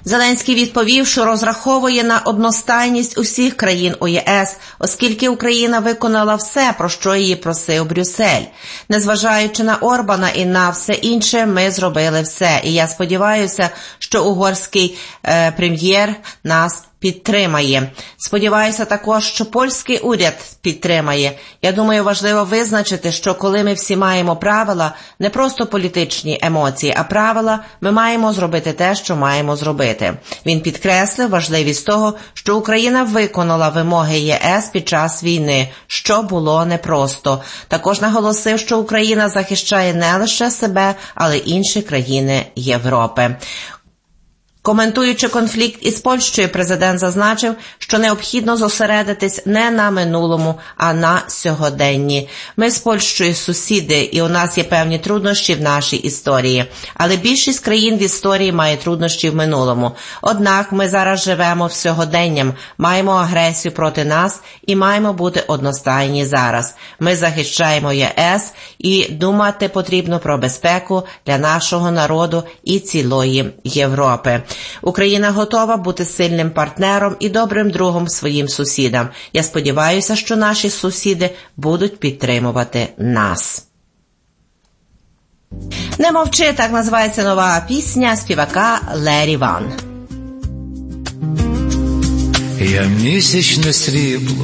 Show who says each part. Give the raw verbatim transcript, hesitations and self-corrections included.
Speaker 1: Зеленський відповів, що розраховує на одностайність усіх країн У Є Ес, оскільки Україна виконала все, про що її просив Брюссель. Незважаючи на Орбана і на все інше, ми зробили все. І я сподіваюся, що угорський е, прем'єр нас підтримає. Сподіваюся також, що польський уряд підтримає. Я думаю, важливо визначити, що коли ми всі маємо правила, не просто політичні емоції, а правила, ми маємо зробити те, що маємо зробити. Він підкреслив важливість того, що Україна виконала вимоги Є Ес під час війни, що було непросто. Також наголосив, що Україна захищає не лише себе, але й інші країни Європи. Коментуючи конфлікт із Польщею, президент зазначив, що необхідно зосередитись не на минулому, а на сьогоденні. Ми з Польщею сусіди, і у нас є певні труднощі в нашій історії. Але більшість країн в історії має труднощі в минулому. Однак ми зараз живемо в сьогоденням, маємо агресію проти нас і маємо бути одностайні зараз. Ми захищаємо Є Ес і думати потрібно про безпеку для нашого народу і цілої Європи. Україна готова бути сильним партнером і добрим другом своїм сусідам. Я сподіваюся, що наші сусіди будуть підтримувати нас. «Не мовчи» – так називається нова пісня співака Лері Ван.
Speaker 2: Я місячне срібло